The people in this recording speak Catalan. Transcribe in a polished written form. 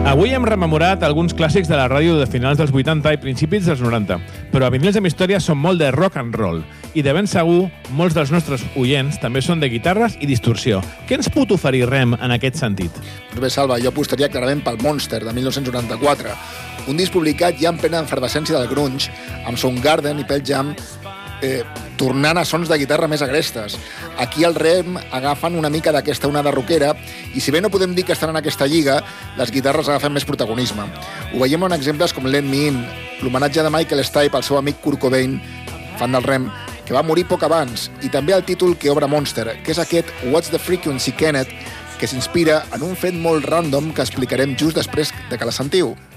Avui hem rememorat alguns clàssics de la ràdio de finals dels 80 i principis dels 90, però a Vinils amb Història són molt de rock and roll i de ben segur molts dels nostres oients també són de guitarres i distorsió. Què ens pot oferir Rem en aquest sentit? Doncs bé, Salva, jo apostaria clarament pel Monster, de 1994, un disc publicat ja en plena efervescència del grunge, amb Soundgarden i Pearl Jam tornant a sons de guitarra més agrestes. Aquí el Rem agafen una mica d'aquesta onada rockera i si bé no podem dir que estan en aquesta lliga, les guitarres agafen més protagonisme. Ho veiem en exemples com Let Me In, l'homenatge de Michael Stipe al seu amic Kurt Cobain, fan del Rem, que va morir poc abans, i també el títol que obre Monster, que és aquest What's the Frequency, Kenneth, que s'inspira en un fet molt random que explicarem just després de que la sentiu.